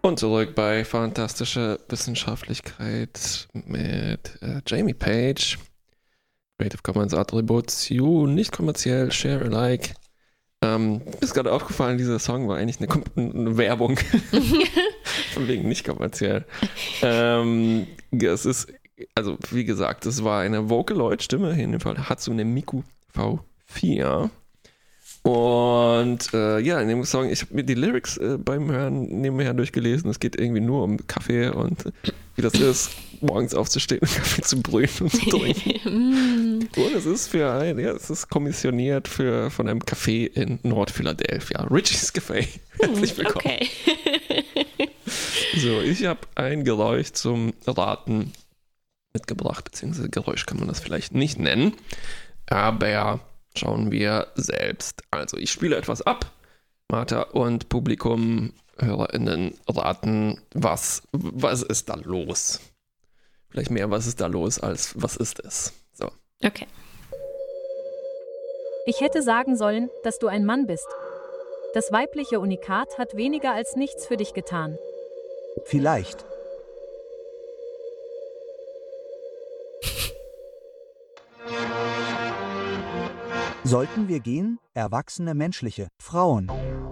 Und zurück bei Fantastische Wissenschaftlichkeit mit Jamie Page. Creative Commons Attribution, nicht kommerziell, share alike. Mir ist gerade aufgefallen, dieser Song war eigentlich eine Werbung. Von wegen nicht kommerziell. Es ist, also wie gesagt, es war eine Vocaloid-Stimme, hier in dem Fall Hatsune Miku V4. Und in dem Song, ich habe mir die Lyrics beim Hören nebenher durchgelesen. Es geht irgendwie nur um Kaffee und wie das ist, morgens aufzustehen und Kaffee zu brühen und zu trinken. Und es ist kommissioniert von einem Café in Nord-Philadelphia. Richie's Café. Herzlich willkommen. Okay. So, ich habe ein Geräusch zum Raten mitgebracht, beziehungsweise Geräusch kann man das vielleicht nicht nennen, aber schauen wir selbst. Also ich spiele etwas ab. Martha und Publikum, HörerInnen raten, was ist da los? Vielleicht mehr, was ist da los, als was ist es? So. Okay. Ich hätte sagen sollen, dass du ein Mann bist. Das weibliche Unikat hat weniger als nichts für dich getan. Vielleicht. Sollten wir gehen, erwachsene menschliche Frauen?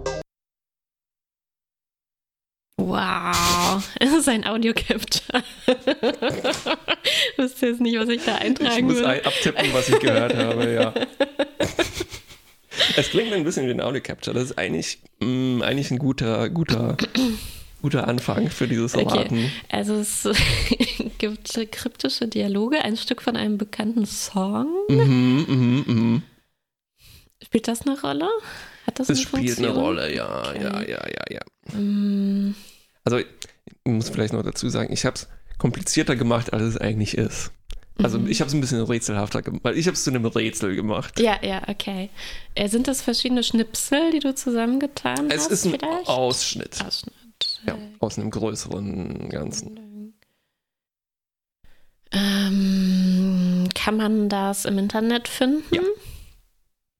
Wow, es ist ein Audio-Capture. Ich wüsste jetzt nicht, was ich da eintragen würde. Ich muss abtippen, was ich gehört habe, ja. Es klingt ein bisschen wie ein Audio-Capture. Das ist eigentlich ein guter Anfang für dieses Raten. Okay. Also es gibt kryptische Dialoge, ein Stück von einem bekannten Song. Spielt das eine Rolle? Hat das eine Funktion? Es spielt eine Rolle, ja, okay. ja. Also ich muss vielleicht noch dazu sagen, ich habe es komplizierter gemacht, als es eigentlich ist. Also ich habe es ein bisschen rätselhafter gemacht, weil ich habe es zu einem Rätsel gemacht. Ja, okay. Sind das verschiedene Schnipsel, die du zusammengetan hast? Es ist ein vielleicht? Ausschnitt. Ja, aus einem größeren Ganzen. Kann man das im Internet finden? Ja.